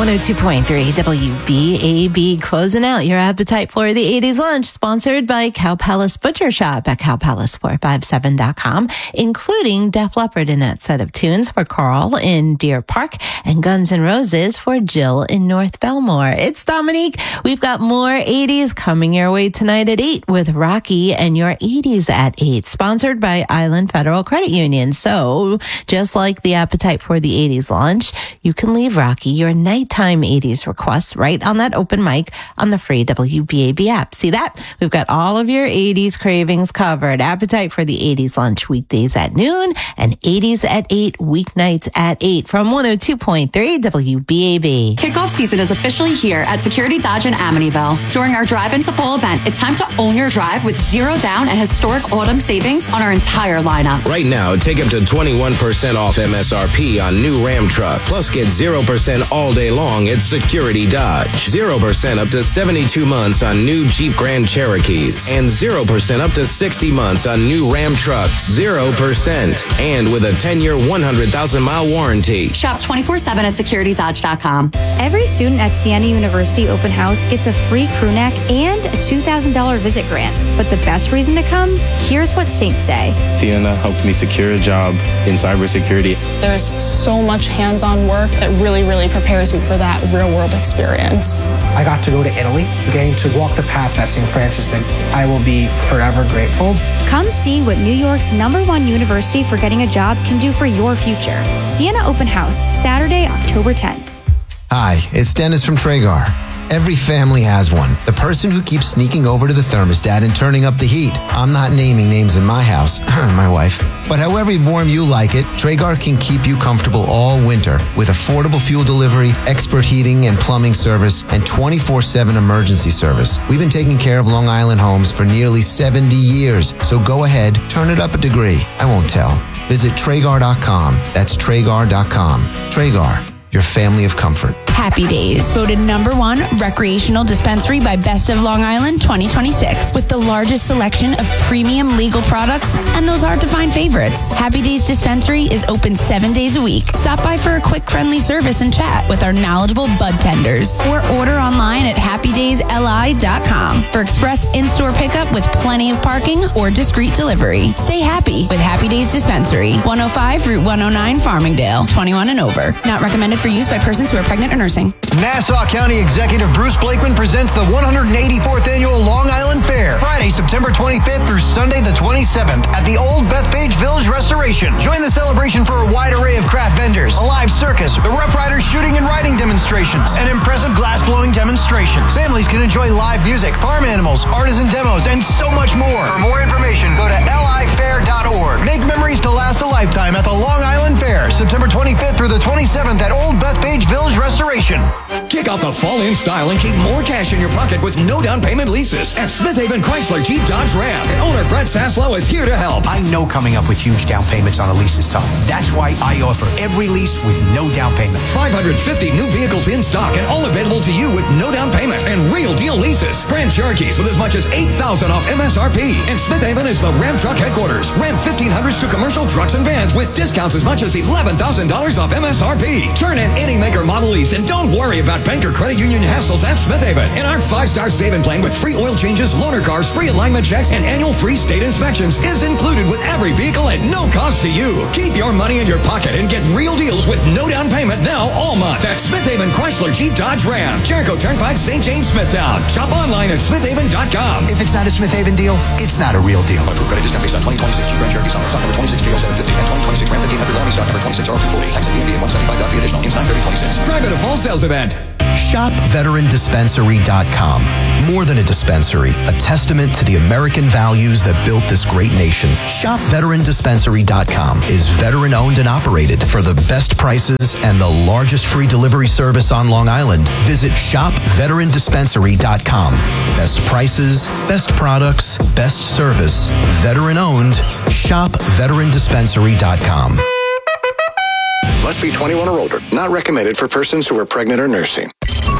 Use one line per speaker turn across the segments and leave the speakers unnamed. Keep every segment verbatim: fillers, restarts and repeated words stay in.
one oh two point three W B A B, closing out your appetite for the eighties lunch, sponsored by Cow Palace Butcher Shop at cow palace four five seven dot com, including Def Leppard in that set of tunes for Carl in Deer Park and Guns N' Roses for Jill in North Belmore. It's Dominique. We've got more eighties coming your way tonight at eight with Rocky and your eighties at eight, sponsored by Island Federal Credit Union. So just like the appetite for the eighties lunch, you can leave Rocky your nighttime eighties requests right on that open mic on the free W B A B app. See that? We've got all of your eighties cravings covered. Appetite for the eighties lunch weekdays at noon and eighties at eight weeknights at eight from one oh two point three W B A B.
Kickoff season is officially here at Security Dodge in Amityville. During our drive into fall event, it's time to own your drive with zero down and historic autumn savings on our entire lineup.
Right now, take up to twenty-one percent off M S R P on new Ram trucks. Plus, get zero percent all day long at Security Dodge. zero percent up to seventy-two months on new Jeep Grand Cherokees. And zero percent up to sixty months on new Ram trucks. zero percent. And with a ten-year, one hundred thousand mile warranty.
Shop twenty-four seven at security dodge dot com.
Every student at Siena University Open House gets a free crew neck and a two thousand dollars visit grant. But the best reason to come? Here's what Saints say.
Siena helped me secure a job in cybersecurity.
There's so much hands-on work that really, really prepares you for that real-world experience.
I got to go to Italy, getting to walk the path that Saint Francis did. I will be forever grateful.
Come see what New York's number one university for getting a job can do for your future. Siena Open House, Saturday, October tenth.
Hi, it's Dennis from Traeger. Every family has one. The person who keeps sneaking over to the thermostat and turning up the heat. I'm not naming names in my house, my wife. But however warm you like it, Traeger can keep you comfortable all winter with affordable fuel delivery, expert heating and plumbing service, and twenty-four seven emergency service. We've been taking care of Long Island homes for nearly seventy years. So go ahead, turn it up a degree. I won't tell. Visit Traeger dot com. That's Traeger dot com. Traeger, your family of comfort.
Happy Days, voted number one recreational dispensary by Best of Long Island twenty twenty-six, with the largest selection of premium legal products and those hard-to-find favorites. Happy Days Dispensary is open seven days a week. Stop by for a quick, friendly service and chat with our knowledgeable bud tenders, or order online at happy days l i dot com for express in-store pickup with plenty of parking or discreet delivery. Stay happy with Happy Days Dispensary, one oh five Route one oh nine, Farmingdale, twenty-one and over. Not recommended for use by persons who are pregnant or nursing.
Nassau County Executive Bruce Blakeman presents the one hundred eighty-fourth Annual Long Island Fair, Friday, September twenty-fifth through Sunday, the twenty-seventh, at the Old Bethpage Village Restoration. Join the celebration for a wide array of craft vendors, a live circus, the Rough Riders shooting and riding demonstrations, and impressive glass-blowing demonstrations. Families can enjoy live music, farm animals, artisan demos, and so much more. For more information, go to l i fair dot org. Make memories to last a lifetime at the Long Island Fair, September twenty-fifth through the twenty-seventh at Old Bethpage Village Restoration.
Kick off the fall in style and keep more cash in your pocket with no down payment leases at Smith Haven Chrysler Jeep Dodge Ram. And owner Brett Saslow is here to help.
I know coming up with huge down payments on a lease is tough. That's why I offer every lease with no down payment.
five hundred fifty new vehicles in stock and all available to you with no down payment and real deal leases. Grand Cherokees with as much as eight thousand dollars off M S R P. And Smith Haven is the Ram Truck headquarters. Ram fifteen hundreds to commercial trucks and vans with discounts as much as eleven thousand dollars off M S R P. Turn in any maker model lease and don't worry about bank or credit union hassles at Smith Haven. And our five-star saving plan with free oil changes, loaner cars, free alignment checks, and annual free state inspections is included with every vehicle at no cost to you. Keep your money in your pocket and get real deals with no down payment now all month. That's Smith Haven Chrysler Jeep Dodge Ram, Jericho Turnpike, Saint James, Smithtown. Shop online at smith haven dot com.
If it's not a Smith Haven deal, it's not a real deal.
Approved credit discount based on twenty twenty-six Jeep Grand Cherokee Summer, stock number twenty-six K oh seven fifty and twenty twenty-six Ram fifteen hundred Lonnie stock number twenty-six R two forty. Tax at D M V at one seventy-five fee additional. Ins nine thirty twenty-six. Drive at a fall sales event.
Shop veteran dispensary dot com. More than a dispensary, a testament to the American values that built this great nation. Shop veteran dispensary dot com is veteran owned and operated for the best prices and the largest free delivery service on Long Island. Visit shop veteran dispensary dot com. Best prices, best products, best service. Veteran owned. Shop veteran dispensary dot com.
Must be twenty-one or older. Not recommended for persons who are pregnant or nursing.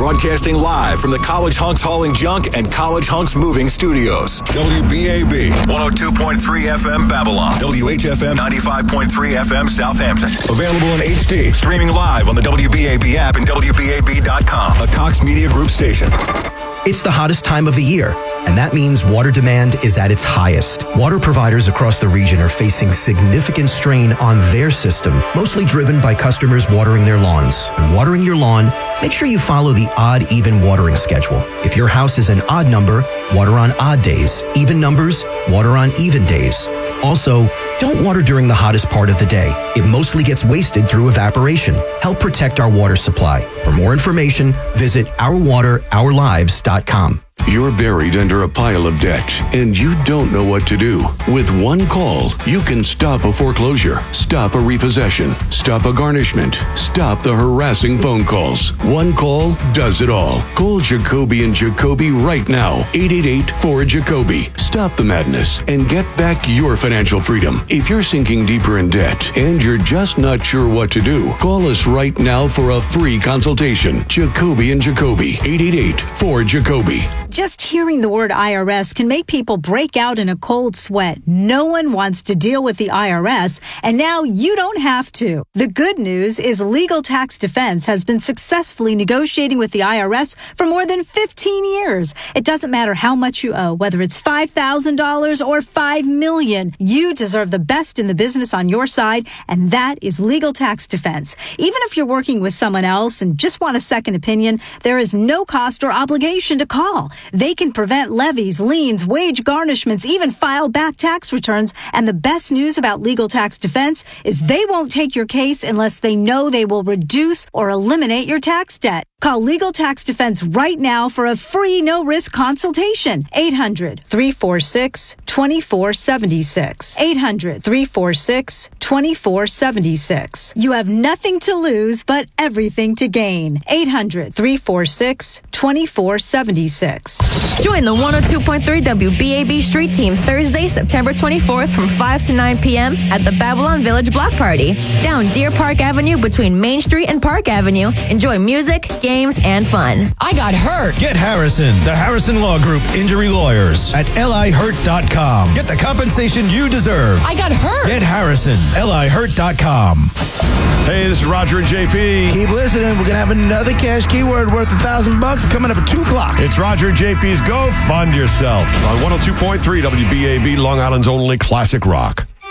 broadcasting live from the College Hunks Hauling Junk and College Hunks Moving Studios. W B A B, one oh two point three F M Babylon. W H F M, ninety-five point three F M Southampton. Available in H D, streaming live on the W B A B app and W B A B dot com, a Cox Media Group station.
It's the hottest time of the year, and that means water demand is at its highest. Water providers across the region are facing significant strain on their system, mostly driven by customers watering their lawns. When watering your lawn, make sure you follow the odd-even watering schedule. If your house is an odd number, water on odd days. Even numbers, water on even days. Also, don't water during the hottest part of the day. It mostly gets wasted through evaporation. Help protect our water supply. For more information, visit our water our lives dot com.
You're buried under a pile of debt, and you don't know what to do. With one call, you can stop a foreclosure, stop a repossession, stop a garnishment, stop the harassing phone calls. One call does it all. Call Jacoby and Jacoby right now. eight eight eight, four, Jacoby. Stop the madness and get back your financial freedom. If you're sinking deeper in debt and you're just not sure what to do, call us right now for a free consultation. Jacoby and Jacoby. eight eight eight, four, Jacoby.
Just hearing the word I R S can make people break out in a cold sweat. No one wants to deal with the I R S, and now you don't have to. The good news is Legal Tax Defense has been successfully negotiating with the I R S for more than fifteen years. It doesn't matter how much you owe, whether it's five thousand dollars or five million dollars. You deserve the best in the business on your side, and that is Legal Tax Defense. Even if you're working with someone else and just want a second opinion, there is no cost or obligation to call. They can prevent levies, liens, wage garnishments, even file back tax returns. And the best news about Legal Tax Defense is they won't take your case unless they know they will reduce or eliminate your tax debt. Call Legal Tax Defense right now for a free no-risk consultation. eight hundred, three four six, two four seven six. eight hundred, three four six, two four seven six. You have nothing to lose but everything to gain. eight hundred, three four six, two four seven six.
Join the one oh two point three W B A B Street Team Thursday, September twenty-fourth from five to nine p.m. at the Babylon Village Block Party. Down Deer Park Avenue between Main Street and Park Avenue. Enjoy music, games, and fun.
I got hurt. Get Harrison, the Harrison Law Group Injury Lawyers at L I hurt dot com. Get the compensation you deserve. I got hurt. Get Harrison, L I hurt dot com. Hey, this is Roger and J P.
Keep listening. We're going to have another cash keyword worth a thousand bucks coming up at two o'clock.
It's Roger and J P's Go Fund Yourself on one oh two point three W B A B, Long Island's only classic rock.